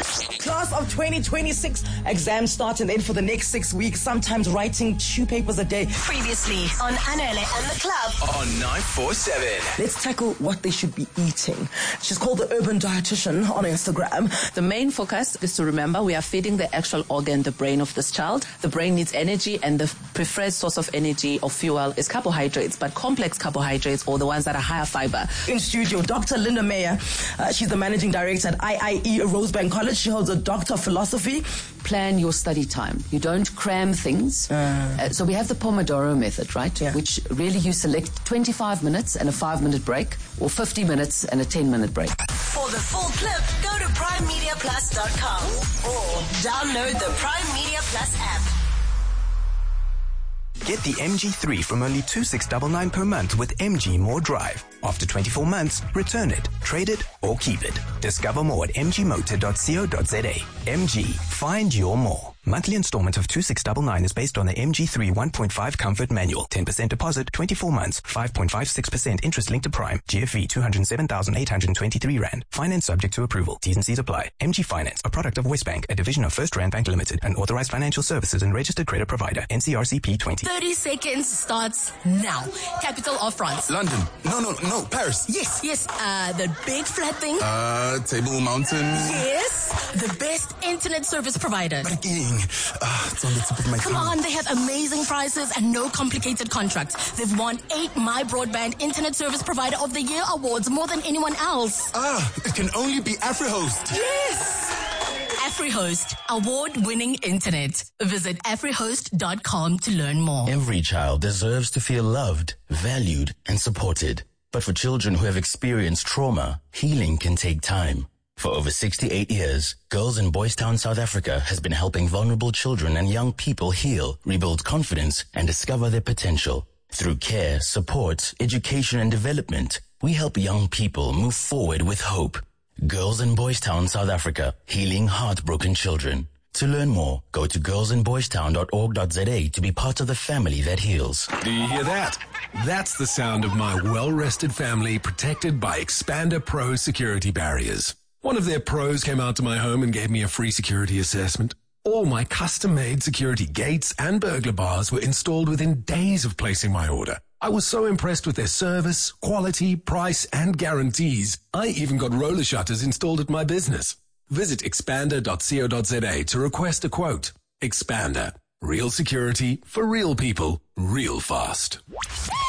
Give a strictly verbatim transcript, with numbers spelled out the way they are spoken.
Class of twenty twenty-six exams start, and then for the next six weeks, sometimes writing two papers a day. Previously on Anele and the Club on nine four seven. Let's tackle what they should be eating. She's called the Urban Dietitian on Instagram. The main focus is to remember we are feeding the actual organ, the brain of this child. The brain needs energy, and the preferred source of energy or fuel is carbohydrates, but complex carbohydrates or the ones that are higher fiber. In studio, Doctor Linda Meyer. Uh, she's the managing director at I I E Rosebank College. She holds a Doctor of Philosophy. Plan your study time. You don't cram things. Uh, uh, so we have the Pomodoro method, right? Yeah. Which really you select twenty-five minutes and a five minute break, or fifty minutes and a ten minute break. For the full clip, go to prime media plus dot com or download the Prime Media Plus app. Get the M G three from only two thousand six hundred ninety-nine per month with M G More Drive. After twenty-four months, return it, trade it, or keep it. Discover more at m g motor dot co dot z a. M G, find your more. Monthly installment of two thousand six hundred ninety-nine is based on the M G three one point five Comfort Manual. ten percent deposit, twenty-four months, five point five six percent interest linked to Prime. G F V two hundred seven thousand eight hundred twenty-three rand. Finance subject to approval. T's and C's apply. M G Finance, a product of Westbank, a division of First Rand Bank Limited, an authorized financial services and registered credit provider. N C R C P twenty. thirty seconds starts now. Capital of France. London. No, no, no. Paris. Yes, yes. Uh, the big flat thing. Uh, Table Mountain. Yes. The best internet service provider. Barking. Uh, it's on the tip of my Come tongue. on, they have amazing prices and no complicated contracts. They've won eight My Broadband Internet Service Provider of the Year awards, more than anyone else. Ah, it can only be AfriHost. Yes. AfriHost, award-winning internet. Visit afrihost dot com to learn more. Every child deserves to feel loved, valued, and supported. But for children who have experienced trauma, healing can take time. For over sixty-eight years, Girls in Boys Town, South Africa has been helping vulnerable children and young people heal, rebuild confidence, and discover their potential. Through care, support, education, and development, we help young people move forward with hope. Girls in Boys Town, South Africa, healing heartbroken children. To learn more, go to girls in boys town dot org dot z a to be part of the family that heals. Do you hear that? That's the sound of my well-rested family protected by Expander Pro security barriers. One of their pros came out to my home and gave me a free security assessment. All my custom-made security gates and burglar bars were installed within days of placing my order. I was so impressed with their service, quality, price, and guarantees. I even got roller shutters installed at my business. Visit expander dot co dot z a to request a quote. Expander. Real security for real people, real fast.